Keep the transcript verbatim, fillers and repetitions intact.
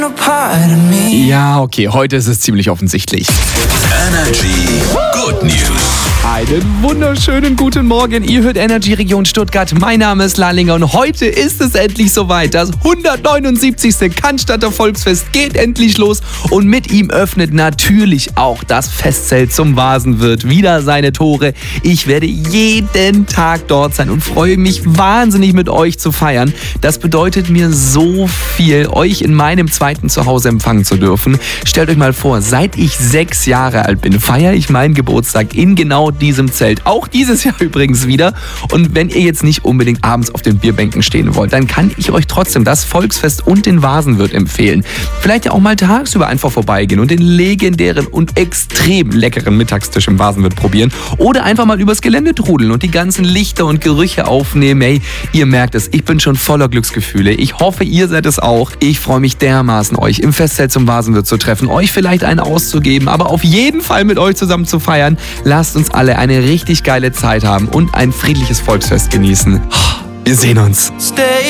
Ja, okay, heute ist es ziemlich offensichtlich. Energy Good News. Einen wunderschönen guten Morgen. Ihr hört Energy Region Stuttgart. Mein Name ist Lallinger und heute ist es endlich soweit. Das hundertneunundsiebzigste Cannstatter Volksfest geht endlich los und mit ihm öffnet natürlich auch das Festzelt zum Vasenwirt wieder seine Tore. Ich werde jeden Tag dort sein und freue mich wahnsinnig mit euch zu feiern. Das bedeutet mir so viel, euch in meinem zweiten Zuhause empfangen zu dürfen. Stellt euch mal vor, seit ich sechs Jahre alt bin, feiere ich meinen Geburtstag in genau diesem Zelt. Auch dieses Jahr übrigens wieder. Und wenn ihr jetzt nicht unbedingt abends auf den Bierbänken stehen wollt, dann kann ich euch trotzdem das Volksfest und den Vasenwirt empfehlen. Vielleicht ja auch mal tagsüber einfach vorbeigehen und den legendären und extrem leckeren Mittagstisch im Vasenwirt probieren. Oder einfach mal übers Gelände trudeln und die ganzen Lichter und Gerüche aufnehmen. Hey, ihr merkt es, ich bin schon voller Glücksgefühle. Ich hoffe, ihr seid es auch. Ich freue mich dermaßen, euch im Festzelt zum Vasenwirt zu treffen, euch vielleicht einen auszugeben, aber auf jeden Fall mit euch zusammen zu feiern. Lasst uns alle eine richtig geile Zeit haben und ein friedliches Volksfest genießen. Wir sehen uns. Stay